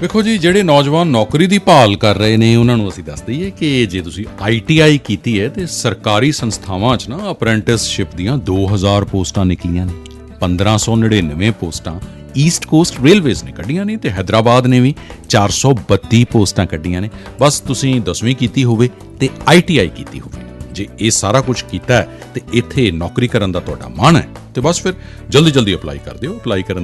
ਵੇਖੋ ਜੀ, ਜਿਹੜੇ ਨੌਜਵਾਨ ਨੌਕਰੀ ਦੀ ਭਾਲ ਕਰ ਰਹੇ ਨੇ ਉਹਨਾਂ ਨੂੰ ਅਸੀਂ ਦੱਸ ਦਈਏ ਕਿ ਜੇ ਤੁਸੀਂ ITI ਕੀਤੀ ਹੈ ਤੇ ਸਰਕਾਰੀ ਸੰਸਥਾਵਾਂ 'ਚ ਨਾ ਅਪ੍ਰੈਂਟਿਸਸ਼ਿਪ ਦੀਆਂ 2000 ਪੋਸਟਾਂ ਨਿਕਲੀਆਂ ਨੇ। 1599 ਪੋਸਟਾਂ ਈਸਟ ਕੋਸਟ ਰੇਲਵੇਜ਼ ਨੇ ਕੱਢੀਆਂ ਨੇ ਤੇ ਹੈਦਰਾਬਾਦ ਨੇ ਵੀ 432 ਪੋਸਟਾਂ ਕੱਢੀਆਂ ਨੇ। ਬਸ ਤੁਸੀਂ 10ਵੀਂ ਕੀਤੀ ਹੋਵੇ ਤੇ ITI ਕੀਤੀ ਹੋਵੇ। ਜੇ ਇਹ ਸਾਰਾ ਕੁਝ ਕੀਤਾ ਹੈ ਤੇ ਇੱਥੇ ਨੌਕਰੀ ਕਰਨ ਦਾ ਤੁਹਾਡਾ ਮਨ ਹੈ ਤੇ ਬਸ ਫਿਰ ਜਲਦੀ ਅਪਲਾਈ ਕਰ ਦਿਓ। ਅਪਲਾਈ ਕਰਨ